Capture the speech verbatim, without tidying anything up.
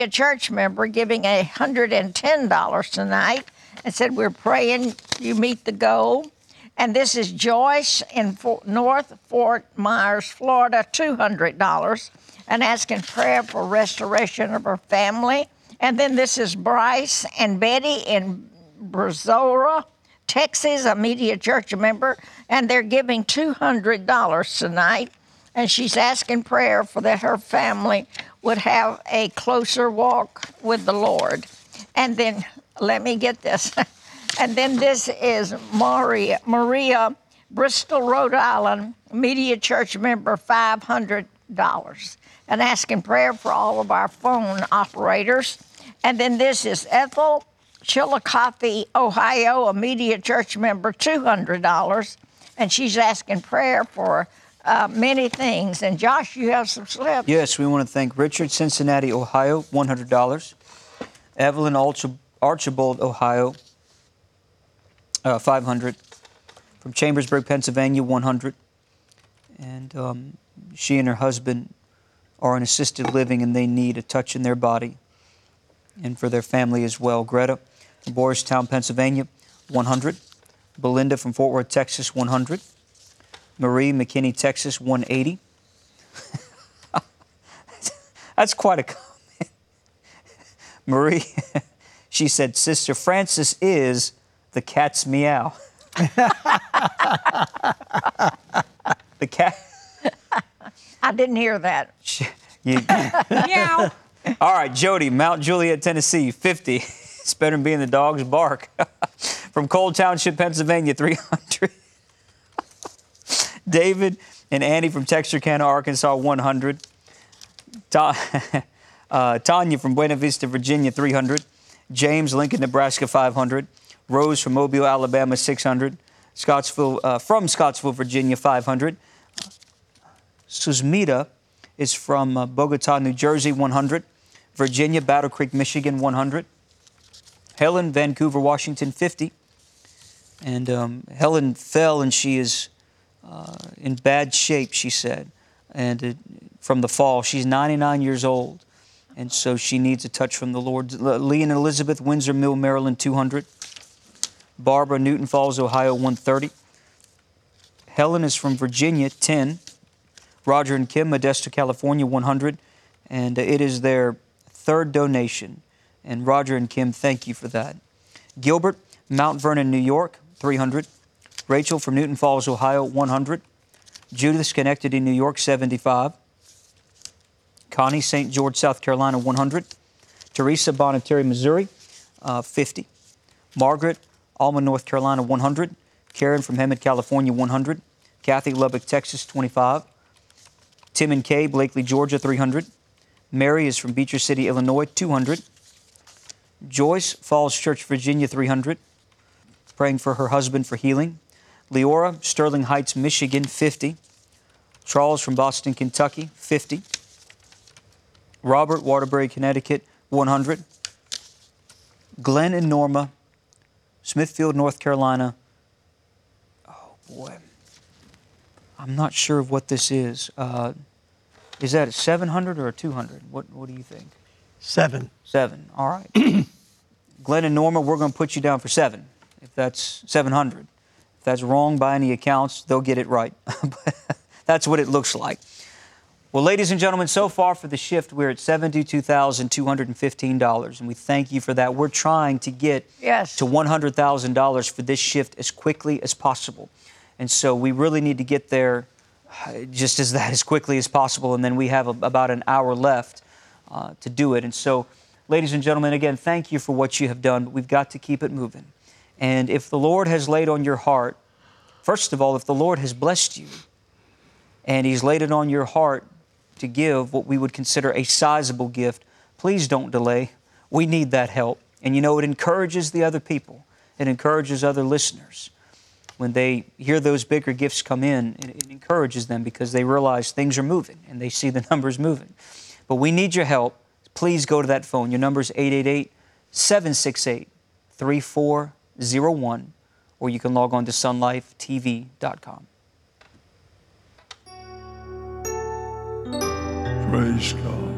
A church member giving one hundred ten dollars tonight and said, we're praying you meet the goal. And this is Joyce in Fort, North Fort Myers, Florida, two hundred dollars, and asking prayer for restoration of her family. And then this is Bryce and Betty in Brazoria, Texas, a Media Church member, and they're giving two hundred dollars tonight. And she's asking prayer for that her family would have a closer walk with the Lord. And then, let me get this. And then this is Maria, Maria, Bristol, Rhode Island, Media Church member, five hundred dollars. And asking prayer for all of our phone operators. And then this is Ethel, Chillicothe, Ohio, a Media Church member, two hundred dollars. And she's asking prayer for Uh, many things. And Josh, you have some slips. Yes, we want to thank Richard, Cincinnati, Ohio, one hundred dollars. Evelyn Arch- Archibald, Ohio, uh, five hundred dollars. From Chambersburg, Pennsylvania, one hundred dollars. And um, she and her husband are in assisted living and they need a touch in their body and for their family as well. Greta from Boyerstown, Pennsylvania, one hundred dollars. Belinda from Fort Worth, Texas, one hundred dollars. Marie, McKinney, Texas, one hundred eighty dollars. That's quite a comment. Marie, she said, Sister Francis is the cat's meow. The cat. I didn't hear that. You, Meow. All right, Jody, Mount Juliet, Tennessee, fifty. It's better than being the dog's bark. From Cole Township, Pennsylvania, three hundred. David and Annie from Texarkana, Arkansas, one hundred. Ta- uh, Tanya from Buena Vista, Virginia, three hundred. James, Lincoln, Nebraska, five hundred. Rose from Mobile, Alabama, six hundred. Scottsville, uh, from Scottsville, Virginia, five hundred. Susmita is from uh, Bogota, New Jersey, one hundred. Virginia, Battle Creek, Michigan, one hundred. Helen, Vancouver, Washington, fifty. And um, Helen fell and she is Uh, in bad shape, she said, and it, from the fall. She's ninety-nine years old, and so she needs a touch from the Lord. Lee and Elizabeth, Windsor Mill, Maryland, two hundred. Barbara, Newton Falls, Ohio, one hundred thirty. Helen is from Virginia, ten. Roger and Kim, Modesto, California, one hundred. And uh, it is their third donation. And Roger and Kim, thank you for that. Gilbert, Mount Vernon, New York, three hundred. Rachel from Newton Falls, Ohio, one hundred. Judith, Schenectady, New York, seventy-five. Connie, Saint George, South Carolina, one hundred. Teresa, Bonneterre, Missouri, uh, fifty. Margaret, Alma, North Carolina, one hundred. Karen from Hemet, California, one hundred. Kathy, Lubbock, Texas, twenty-five. Tim and Kay, Blakely, Georgia, three hundred. Mary is from Beecher City, Illinois, two hundred. Joyce, Falls Church, Virginia, three hundred. Praying for her husband for healing. Leora, Sterling Heights, Michigan, fifty. Charles from Boston, Kentucky, fifty. Robert, Waterbury, Connecticut, one hundred. Glenn and Norma, Smithfield, North Carolina. Oh, boy. I'm not sure of what this is. Uh, is that a seven hundred or a two hundred? What, what do you think? Seven. Seven. All right. Glenn and Norma, we're going to put you down for seven. If that's seven hundred. If that's wrong by any accounts, they'll get it right. That's what it looks like. Well, ladies and gentlemen, so far for the shift, we're at seventy-two thousand two hundred fifteen dollars, and we thank you for that. We're trying to get yes. to one hundred thousand dollars for this shift as quickly as possible. And so we really need to get there just as that as quickly as possible, and then we have a, about an hour left uh, to do it. And so, ladies and gentlemen, again, thank you for what you have done, but we've got to keep it moving. And if the Lord has laid on your heart, first of all, if the Lord has blessed you and He's laid it on your heart to give what we would consider a sizable gift, please don't delay. We need that help. And you know, it encourages the other people. It encourages other listeners. When they hear those bigger gifts come in, it encourages them because they realize things are moving and they see the numbers moving. But we need your help. Please go to that phone. Your number is eight eight eight, seven six eight, three four zero one, or you can log on to sun life t v dot com. Praise God.